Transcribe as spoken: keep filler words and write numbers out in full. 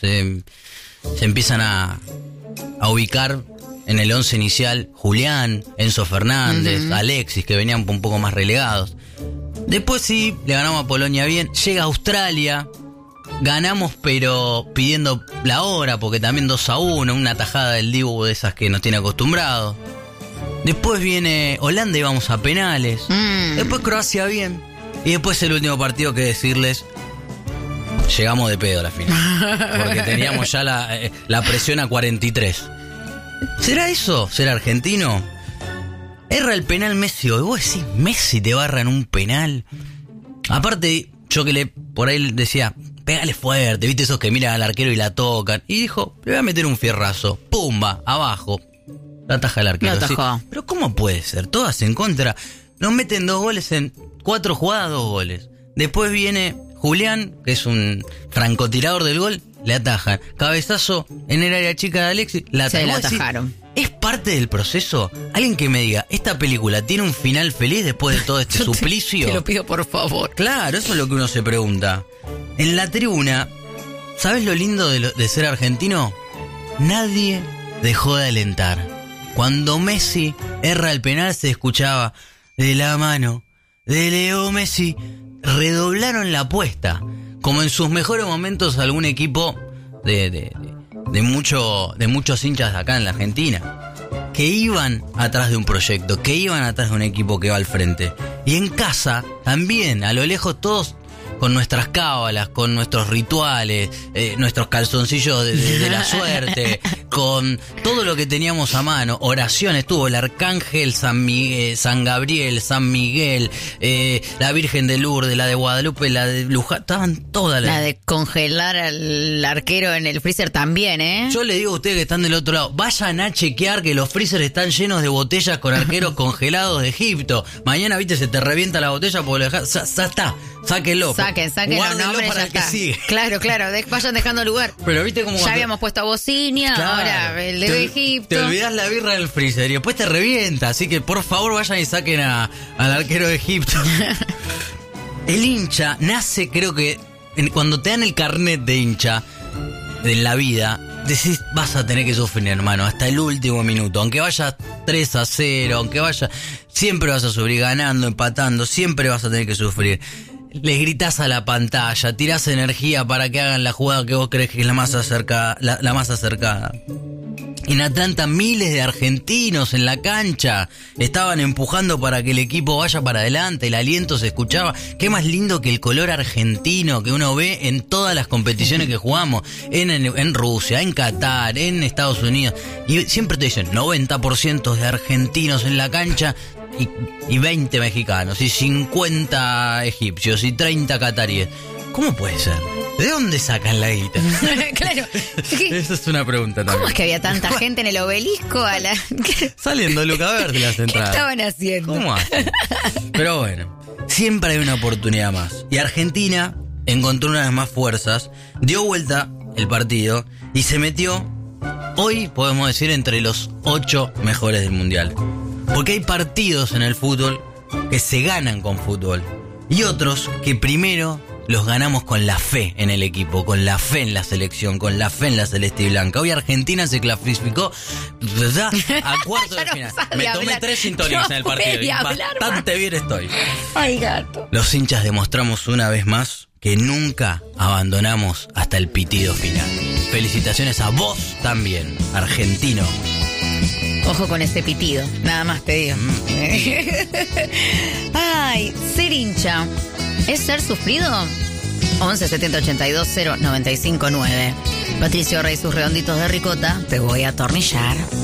se, se empiezan a, a ubicar en el once inicial Julián, Enzo Fernández, uh-huh. Alexis, que venían un poco más relegados. Después sí, le ganamos a Polonia bien. Llega Australia, ganamos pero pidiendo la hora, porque también dos a uno, una tajada del Dibu de esas que nos tiene acostumbrados. Después viene Holanda y vamos a penales. Mm. Después Croacia bien. Y después el último partido que decirles, llegamos de pedo a la final. Porque teníamos ya la, la presión a cuarenta y tres. ¿Será eso? ¿Será argentino? Erra el penal Messi hoy. Vos decís, Messi te barra en un penal. Aparte, yo que le por ahí decía, pégale fuerte, viste esos que miran al arquero y la tocan. Y dijo, le voy a meter un fierrazo. Pumba, abajo. La ataja el arquero. La atajó. Sí. Pero ¿cómo puede ser? Todas en contra. Nos meten dos goles en cuatro jugadas, dos goles. Después viene Julián, que es un francotirador del gol, le atajan. Cabezazo en el área chica de Alexis, la Se la atajaron. ¿Es parte del proceso? Alguien que me diga, ¿esta película tiene un final feliz después de todo este Yo suplicio? Te, te lo pido por favor. Claro, eso es lo que uno se pregunta. En la tribuna, ¿sabes lo lindo de, lo, de ser argentino? Nadie dejó de alentar. Cuando Messi erra el penal se escuchaba de la mano de Leo Messi. Redoblaron la apuesta. Como en sus mejores momentos algún equipo de, de, de, de, mucho, de muchos hinchas de acá en la Argentina. Que iban atrás de un proyecto, que iban atrás de un equipo que va al frente. Y en casa también, a lo lejos todos con nuestras cábalas, con nuestros rituales, eh, nuestros calzoncillos de, de, de la suerte, con todo lo que teníamos a mano, oraciones, tuvo el Arcángel, San Miguel, San Gabriel, San Miguel, eh, la Virgen de Lourdes, la de Guadalupe, la de Luján, estaban todas las... La de congelar al arquero en el freezer también, ¿eh? Yo le digo a ustedes que están del otro lado, vayan a chequear que los freezers están llenos de botellas con arqueros congelados de Egipto. Mañana, viste, se te revienta la botella porque lo dejás, ya, ya está, sáquenlo. Saquen, saquen los nombres, para ya el que está. sigue. Claro, claro, de, vayan dejando lugar. Pero viste como ya cuando... habíamos puesto a Bosnia, Claro. ahora el de te, Egipto. Te olvidás la birra del freezer y después te revienta. Así que por favor vayan y saquen a, al arquero de Egipto. El hincha nace, creo que en, cuando te dan el carnet de hincha de la vida, decís, vas a tener que sufrir, hermano, hasta el último minuto. Aunque vaya tres a cero, aunque vaya, siempre vas a sufrir, ganando, empatando, siempre vas a tener que sufrir. Les gritás a la pantalla, tirás energía para que hagan la jugada que vos crees que es la más acercada, la, la más acercada. En Atlanta miles de argentinos en la cancha estaban empujando para que el equipo vaya para adelante, el aliento se escuchaba. Qué más lindo que el color argentino que uno ve en todas las competiciones que jugamos, en, en, en Rusia, en Qatar, en Estados Unidos. Y siempre te dicen noventa por ciento de argentinos en la cancha. Y, y veinte mexicanos, y cincuenta egipcios, y treinta cataríes. ¿Cómo puede ser? ¿De dónde sacan la guita? Claro. Esa es una pregunta también. ¿Cómo es que había tanta gente en el obelisco? A la... Saliendo Luca Verde las entradas. ¿Qué estaban haciendo? ¿Cómo hacen? Pero bueno, siempre hay una oportunidad más. Y Argentina encontró una de las más fuerzas, dio vuelta el partido y se metió, hoy podemos decir, entre los ocho mejores del mundial. Porque hay partidos en el fútbol que se ganan con fútbol y otros que primero los ganamos con la fe en el equipo, con la fe en la selección, con la fe en la celeste y blanca. Hoy Argentina se clasificó ya a cuarto de no final. sabe Me tomé hablar. tres sintonías No en el partido y puede hablar bastante más. bien estoy. Ay, gato. Los hinchas demostramos una vez más que nunca abandonamos hasta el pitido final. Felicitaciones a vos también, argentino. Ojo con ese pitido, nada más te digo. Ay, ser hincha, ¿es ser sufrido? once setenta ochenta y dos cero noventa y cinco nueve. Patricio Rey, sus redonditos de ricota, te voy a atornillar.